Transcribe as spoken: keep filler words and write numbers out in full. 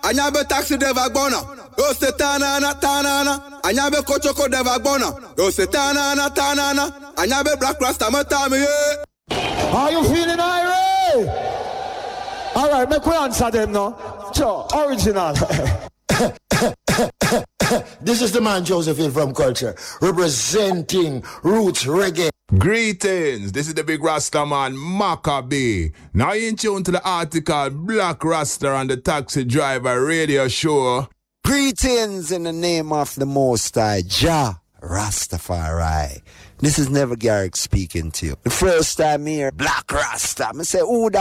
Anyabe taxi driver gbona. Yo se tanana tanana. Anyabe kochoko driver gbona. Yo se tanana tanana. Anyabe black rasta matami yeah. Are you feeling irate? Alright, make we answer them now. Sure, original. This is the man Joseph Hill from Culture, representing Roots Reggae. Greetings, this is the big Rasta man, Maccabee. Now you in tune to the article Black Rasta on the Taxi Driver Radio Show. Greetings in the name of the Most High, Jah Rastafari. This is Never Garrick speaking to you. The first time here, Black Rasta. I say, who that?